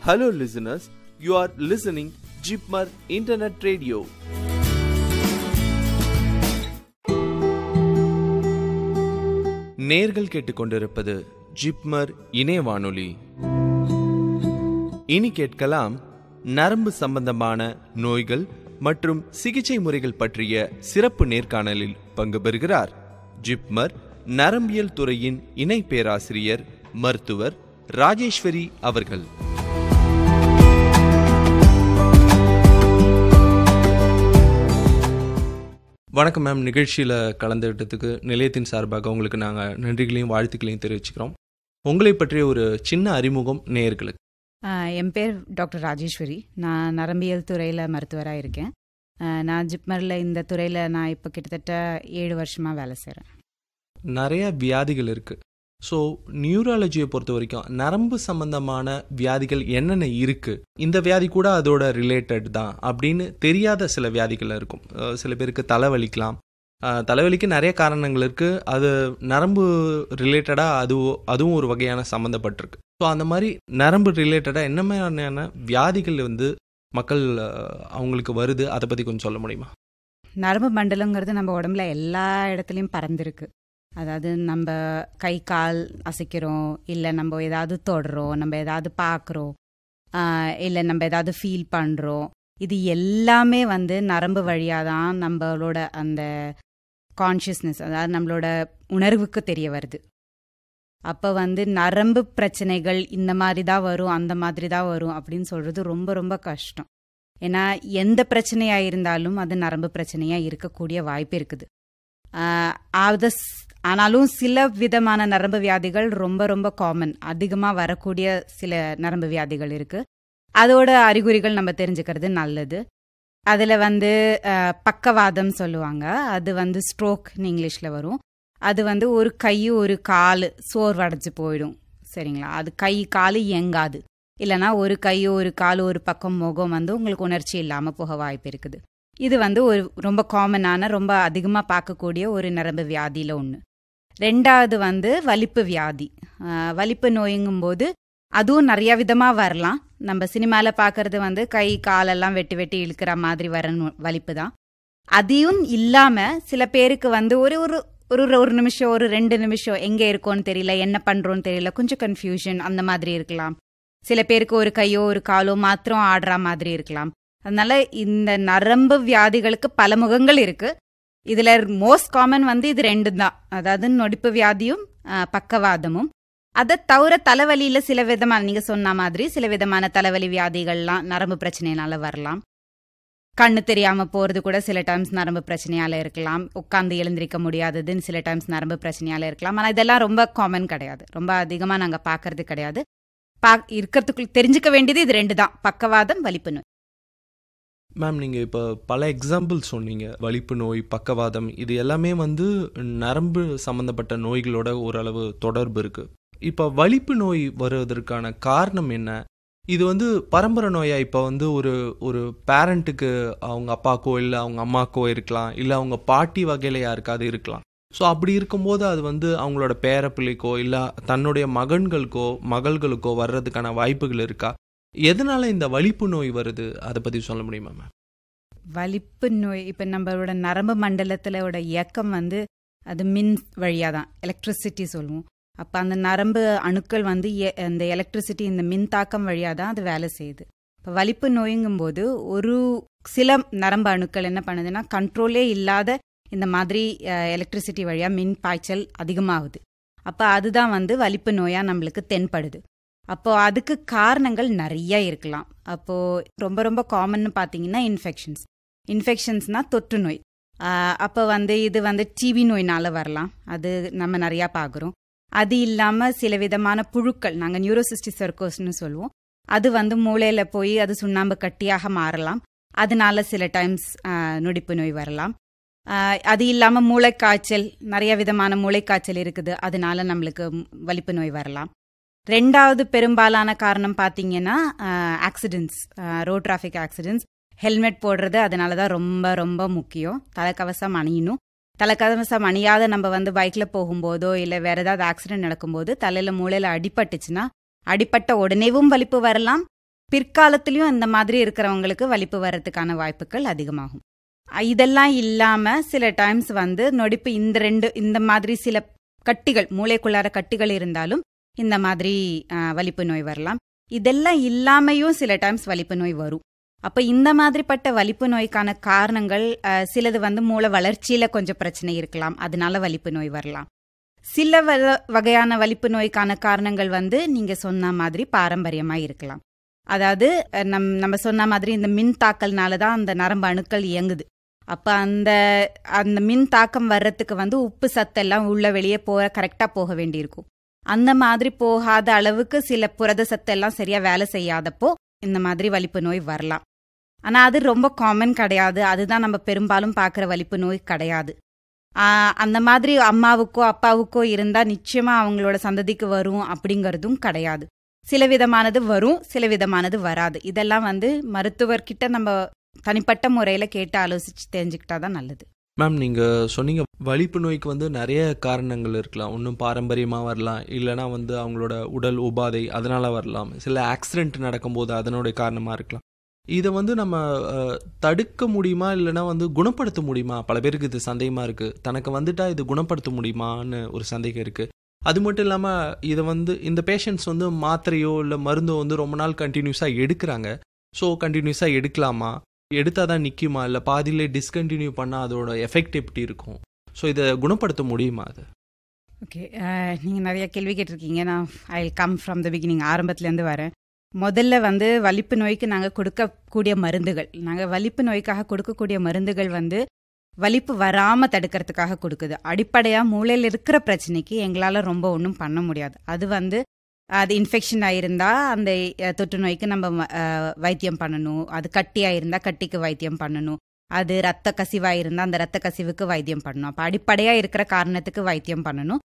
Hello listeners, you are listening Jeepmar Internet Radio. நேர்கள் கேட்டுக்கொண்டிருப்பது ஜிப்மர் இணைய வானொலி. இனி கேட்கலாம் நரம்பு சம்பந்தமான நோய்கள் மற்றும் சிகிச்சை முறைகள் பற்றிய சிறப்பு நேர்காணலில் பங்கு பெறுகிறார் ஜிப்மர் நரம்பியல் துறையின் இணை பேராசிரியர் மருத்துவர் ராஜேஸ்வரி அவர்கள். வணக்கம் மேம். நிகழ்ச்சியில் கலந்துகிட்டதுக்கு நிலையத்தின் சார்பாக உங்களுக்கு நாங்கள் நன்றிகளையும் வாழ்த்துக்களையும் தெரிவிச்சுக்கிறோம். உங்களை பற்றிய ஒரு சின்ன அறிமுகம் நேயர்களுக்கு. என் பேர் டாக்டர் ராஜேஸ்வரி. நான் நரம்பியல் துறையில் மருத்துவராக இருக்கேன். நான் ஜிப்மரில் இந்த துறையில் நான் இப்போ கிட்டத்தட்ட 7 வருஷமாக வேலை செய்கிறேன். நிறைய வியாதிகள் இருக்குது. ஸோ நியூராலஜியை பொறுத்த வரைக்கும் நரம்பு சம்பந்தமான வியாதிகள் என்னென்ன இருக்குது, இந்த வியாதி கூட அதோட ரிலேட்டட் தான் அப்படின்னு தெரியாத சில வியாதிகள் இருக்கும். சில பேருக்கு தலைவலிக்கலாம். தலைவலிக்கு நிறைய காரணங்கள் இருக்குது. அது நரம்பு ரிலேட்டடாக அதுவும் ஒரு வகையான சம்மந்தப்பட்டிருக்கு. ஸோ அந்த மாதிரி நரம்பு ரிலேட்டடாக என்ன மாதிரியான வியாதிகள் மக்கள் அவங்களுக்கு வருது, அதை பற்றி கொஞ்சம் சொல்ல முடியுமா? நரம்பு மண்டலங்கிறது நம்ம உடம்புல எல்லா இடத்துலையும் பறந்துருக்கு. அதாவது நம்ம கை கால் அசைக்கிறோம், இல்லை நம்ம ஏதாவது தொடுறோம், நம்ம ஏதாவது பார்க்குறோம், இல்லை நம்ம ஏதாவது ஃபீல் பண்ணுறோம். இது எல்லாமே நரம்பு வழியாக தான் நம்மளோட அந்த கான்ஷியஸ்னஸ், அதாவது நம்மளோட உணர்வுக்கு தெரிய வருது. அப்போ நரம்பு பிரச்சனைகள் இந்த மாதிரி தான் வரும், அந்த மாதிரி தான் வரும் அப்படின்னு சொல்கிறது ரொம்ப ரொம்ப கஷ்டம். ஏன்னா எந்த பிரச்சனையாக இருந்தாலும் அது நரம்பு பிரச்சனையாக இருக்கக்கூடிய வாய்ப்பு இருக்குது. ஆனாலும் சில விதமான நரம்பு வியாதிகள் ரொம்ப ரொம்ப காமன், அதிகமாக வரக்கூடிய சில நரம்பு வியாதிகள் இருக்குது. அதோட அறிகுறிகள் நம்ம தெரிஞ்சுக்கிறது நல்லது. அதில் பக்கவாதம் சொல்லுவாங்க. அது ஸ்ட்ரோக்னு இங்கிலீஷில் வரும். அது ஒரு கை ஒரு கால் சோர்வடைஞ்சு போயிடும். சரிங்களா? அது கை கால் இயங்காது. இல்லைனா ஒரு கை ஒரு கால் ஒரு பக்கம் முகம் உங்களுக்கு உணர்ச்சி இல்லாமல் போக வாய்ப்பு இருக்குது. இது ஒரு ரொம்ப காமனான, ரொம்ப அதிகமாக பார்க்கக்கூடிய ஒரு நரம்பு வியாதியில் ஒன்று. ரெண்டாவது வலிப்பு வியாதி. வலிப்பு நோய்ங்கும்போது அதுவும் நிறைய விதமாக வரலாம். நம்ம சினிமாவில் பார்க்கறது கை காலெல்லாம் வெட்டி வெட்டி இழுக்கிற மாதிரி வர வலிப்பு தான். அதையும் இல்லாமல் சில பேருக்கு ஒரு ஒரு ஒரு நிமிஷம், ஒரு 2 நிமிஷம் எங்கே இருக்கோன்னு தெரியல, என்ன பண்ணுறோன்னு தெரியல, கொஞ்சம் கன்ஃபியூஷன் அந்த மாதிரி இருக்கலாம். சில பேருக்கு ஒரு கையோ ஒரு காலோ மாத்திரம் ஆடுற மாதிரி இருக்கலாம். அதனால இந்த நரம்பு வியாதிகளுக்கு பல முகங்கள் இருக்கு. இதுல மோஸ்ட் காமன் இது 2 தான், அதாவது நொடிப்பு வியாதியும் பக்கவாதமும். அதை தவிர தலைவலியில சில விதமான, நீங்க சொன்ன மாதிரி சில விதமான தலைவலி வியாதிகள்லாம் நரம்பு பிரச்சனையினால வரலாம். கண்ணு தெரியாம போறது கூட சில டைம்ஸ் நரம்பு பிரச்சனையால இருக்கலாம். உட்கார்ந்து எழுந்திருக்க முடியாததுன்னு சில டைம்ஸ் நரம்பு பிரச்சனையால இருக்கலாம். ஆனா இதெல்லாம் ரொம்ப காமன் கிடையாது, ரொம்ப அதிகமா நாங்க பாக்குறது கிடையாது. இருக்கிறதுக்குள்ள தெரிஞ்சுக்க வேண்டியது இது 2 தான், பக்கவாதம் வலிப்பு நோய். மேம், நீங்கள் இப்போ பல எக்ஸாம்பிள் சொன்னீங்க. வலிப்பு நோய், பக்கவாதம், இது எல்லாமே நரம்பு சம்மந்தப்பட்ட நோய்களோட ஓரளவு தொடர்பு இருக்குது. இப்போ வலிப்பு நோய் வருவதற்கான காரணம் என்ன? இது பரம்பரை நோயா? இப்போ ஒரு பேரண்ட்டுக்கு அவங்க அப்பாக்கோ இல்லை அவங்க அம்மாக்கோ இருக்கலாம், இல்லை அவங்க பாட்டி வகையில் யாருக்காவது இருக்கலாம். ஸோ அப்படி இருக்கும்போது அது அவங்களோட பேரப்பிள்ளைக்கோ இல்லை தன்னுடைய மகன்களுக்கோ மகள்களுக்கோ வர்றதுக்கான வாய்ப்புகள் இருக்கா? எதனால இந்த வலிப்பு நோய் வருது, அதை பற்றி சொல்ல முடியுமா மேம்? வலிப்பு நோய் இப்போ நம்மளோட நரம்பு மண்டலத்திலோட இயக்கம் அது மின் வழியாக தான், எலக்ட்ரிசிட்டி சொல்லுவோம். அப்போ அந்த நரம்பு அணுக்கள் அந்த எலக்ட்ரிசிட்டி, இந்த மின் தாக்கம் வழியாக தான் அது வேலை செய்யுது. இப்போ வலிப்பு நோய்ங்கும்போது ஒரு சில நரம்பு அணுக்கள் என்ன பண்ணுதுன்னா, கண்ட்ரோலே இல்லாத இந்த மாதிரி எலக்ட்ரிசிட்டி வழியாக மின் பாய்ச்சல் அதிகமாகுது. அப்போ அதுதான் வலிப்பு நோயாக நம்மளுக்கு தென்படுது. அப்போ அதுக்கு காரணங்கள் நிறைய இருக்கலாம். அப்போது ரொம்ப ரொம்ப காமன்னு பார்த்தீங்கன்னா இன்ஃபெக்ஷன்ஸ்னால் தொற்று நோய். அப்போ இது டிவி நோயினால் வரலாம், அது நம்ம நிறையா பார்க்குறோம். அது இல்லாமல் சில விதமான புழுக்கள், நாங்கள் நியூரோசிஸ்டிக் சர்க்கோஸ்னு சொல்லுவோம், அது மூளையில் போய் அது சுண்ணாம்பு கட்டியாக மாறலாம். அதனால சில டைம்ஸ் நொடிப்பு நோய் வரலாம். அது இல்லாமல் மூளைக்காய்ச்சல், நிறைய விதமான மூளைக்காய்ச்சல் இருக்குது, அதனால நம்மளுக்கு வலிப்பு நோய் வரலாம். ரெண்டாவது பெரும்பாலான காரணம் பார்த்தீங்கன்னா accidents, road traffic accidents. Helmet போடுறது அதனால தான் ரொம்ப ரொம்ப முக்கியம். தலைக்கவசம் அணியணும். தலைக்கவசம் அணியாத நம்ம பைக்கில் போகும்போதோ இல்லை வேறு ஏதாவது ஆக்சிடென்ட் நடக்கும்போது தலையில் மூளையில் அடிபட்டுச்சுன்னா, அடிப்பட்ட உடனேவும் வலிப்பு வரலாம். பிற்காலத்திலயும் இந்த மாதிரி இருக்கிறவங்களுக்கு வலிப்பு வர்றதுக்கான வாய்ப்புகள் அதிகமாகும். இதெல்லாம் இல்லாம சில டைம்ஸ் வந்து நொடிப்பு இந்த மாதிரி சில கட்டிகள், மூளைக்குள்ளார கட்டிகள் இருந்தாலும் இந்த மாதிரி வலிப்பு நோய் வரலாம். இதெல்லாம் இல்லாமையும் சில டைம்ஸ் வலிப்பு நோய் வரும். அப்ப இந்த மாதிரிப்பட்ட வலிப்பு நோய்க்கான காரணங்கள் சிலது வந்து மூளை வளர்ச்சியில கொஞ்சம் பிரச்சனை இருக்கலாம், அதனால வலிப்பு நோய் வரலாம். சில வகையான வலிப்பு நோய்க்கான காரணங்கள் வந்து நீங்க சொன்ன மாதிரி பாரம்பரியமா இருக்கலாம். அதாவது நம்ம சொன்ன மாதிரி இந்த மின் தாக்கல்னாலதான் அந்த நரம்பு அணுக்கள் இயங்குது. அப்ப அந்த மின் தாக்கம் வர்றதுக்கு வந்து உப்பு சத்தெல்லாம் உள்ள வெளியே கரெக்டா போக வேண்டியிருக்கும். அந்த மாதிரி போகாத அளவுக்கு சில புரத சத்தெல்லாம் சரியா வேலை செய்யாதப்போ இந்த மாதிரி வலிப்பு நோய் வரலாம். ஆனா அது ரொம்ப காமன் கிடையாது. அதுதான் நம்ம பெரும்பாலும் பார்க்குற வலிப்பு நோய் கிடையாது. அந்த மாதிரி அம்மாவுக்கோ அப்பாவுக்கோ இருந்தா நிச்சயமா அவங்களோட சந்ததிக்கு வரும் அப்படிங்கறதும் கிடையாது. சில விதமானது வரும், சில விதமானது வராது. இதெல்லாம் வந்து மருத்துவர்கிட்ட நம்ம தனிப்பட்ட முறையில கேட்டு ஆலோசிச்சு தெரிஞ்சுக்கிட்டாதான் நல்லது. மேம், நீங்கள் சொன்னீங்க வலிப்பு நோய்க்கு வந்து நிறைய காரணங்கள் இருக்கலாம். ஒன்றும் பாரம்பரியமாக வரலாம், இல்லைனா வந்து அவங்களோட உடல் உபாதை அதனால் வரலாம், சில ஆக்சிடென்ட் நடக்கும்போது அதனுடைய காரணமாக இருக்கலாம். இதை வந்து நம்ம தடுக்க முடியுமா, இல்லைனா வந்து குணப்படுத்த முடியுமா? பல பேருக்கு இது சந்தேகமாக இருக்குது. தனக்கு வந்துட்டா இது குணப்படுத்த முடியுமான்னு ஒரு சந்தேகம் இருக்குது. அது மட்டும் இல்லாமல் இதை வந்து இந்த பேஷண்ட்ஸ் வந்து மாத்திரையோ இல்லை மருந்தோ வந்து ரொம்ப நாள் கண்டினியூஸாக எடுக்கிறாங்க. ஸோ கண்டினியூஸாக எடுக்கலாமா, எடுத்தால் தான் நிற்குமா, இல்லை பாதியிலே டிஸ்கண்டினியூ பண்ணால் அதோட எஃபெக்ட் எப்படி இருக்கும்? ஸோ இதை குணப்படுத்த முடியுமா? அது ஓகே, நீங்கள் நிறைய கேள்வி கேட்டிருக்கீங்க. நான் I come from the beginning, ஆரம்பத்துலேருந்து வரேன். முதல்ல வந்து வலிப்பு நோய்க்கு நாங்கள் கொடுக்கக்கூடிய மருந்துகள், நாங்கள் வலிப்பு நோய்க்காக கொடுக்கக்கூடிய மருந்துகள் வந்து வலிப்பு வராமல் தடுக்கிறதுக்காக கொடுக்குது. அடிப்படையாக மூளையில் இருக்கிற பிரச்சனைக்கு எங்களால் ரொம்ப ஒன்றும் பண்ண முடியாது. அது வந்து அது இன்ஃபெக்ஷன் ஆயிருந்தா அந்த தொற்று நோய்க்கு நம்ம வைத்தியம் பண்ணணும். அது கட்டியாயிருந்தா கட்டிக்கு வைத்தியம் பண்ணணும். அது ரத்த கசிவாயிருந்தா அந்த ரத்த கசிவுக்கு வைத்தியம் பண்ணணும். அப்போ அடிப்படையாக இருக்கிற காரணத்துக்கு வைத்தியம் பண்ணணும்.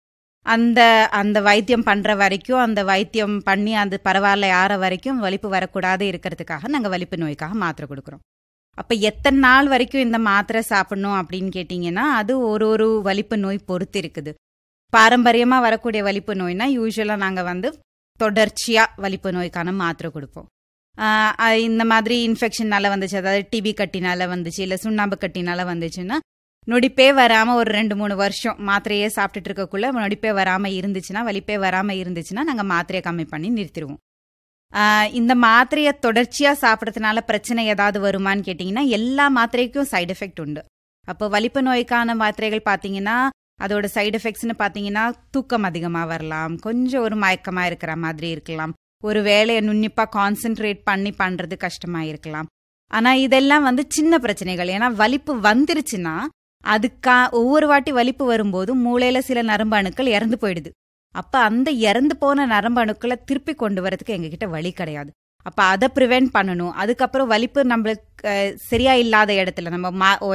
அந்த வைத்தியம் பண்ணுற வரைக்கும், அந்த வைத்தியம் பண்ணி அது பரவாயில்ல ஆற வரைக்கும் வலிப்பு வரக்கூடாது இருக்கிறதுக்காக நாங்கள் வலிப்பு நோய்க்காக மாத்திரை கொடுக்குறோம். அப்போ எத்தனை நாள் வரைக்கும் இந்த மாத்திரை சாப்பிடணும் அப்படின்னு கேட்டிங்கன்னா அது ஒரு வலிப்பு நோய் பொறுத்து இருக்குது. பாரம்பரியமாக வரக்கூடிய வலிப்பு நோய்னா யூஸ்வலாக நாங்கள் வந்து தொடர்ச்சியாக வலிப்பு நோய்க்கான மாத்திரை கொடுப்போம். இந்த மாதிரி இன்ஃபெக்ஷனால வந்துச்சு, அதாவது டிபி கட்டினால வந்துச்சு, இல்லை சுண்ணாம்பு கட்டினால வந்துச்சுன்னா நொடிப்பே வராமல் ஒரு 2-3 வருஷம் மாத்திரையே சாப்பிட்டுட்டு இருக்கக்குள்ள நொடிப்பே வராமல் இருந்துச்சுன்னா, வலிப்பே வராமல் இருந்துச்சுன்னா நாங்கள் மாத்திரையை கம்மி பண்ணி நிறுத்திடுவோம். இந்த மாத்திரையை தொடர்ச்சியாக சாப்பிட்றதுனால பிரச்சனை ஏதாவது வருமானு கேட்டிங்கன்னா எல்லா மாத்திரைக்கும் சைடு எஃபெக்ட் உண்டு. அப்போ வலிப்பு நோய்க்கான மாத்திரைகள் பார்த்தீங்கன்னா அதோட சைடு எஃபெக்ட்ஸ்னு பார்த்தீங்கன்னா தூக்கம் அதிகமாக வரலாம், கொஞ்சம் ஒரு மயக்கமாக இருக்கிற மாதிரி இருக்கலாம், ஒரு வேலையை நுண்ணிப்பாக கான்சென்ட்ரேட் பண்ணி பண்ணுறது கஷ்டமாக இருக்கலாம். ஆனால் இதெல்லாம் வந்து சின்ன பிரச்சனைகள். ஏன்னா வலிப்பு வந்துருச்சுன்னா ஒவ்வொரு வாட்டி வலிப்பு வரும்போது மூளையில சில நரம்பு அணுக்கள் இறந்து போயிடுது. அப்ப அந்த இறந்து போன நரம்பு அணுக்களை திருப்பி கொண்டு வரதுக்கு எங்ககிட்ட வழி கிடையாது. அப்ப அதை ப்ரிவென்ட் பண்ணணும். அதுக்கப்புறம் வலிப்பு நம்மளுக்கு சரியா இல்லாத இடத்துல நம்ம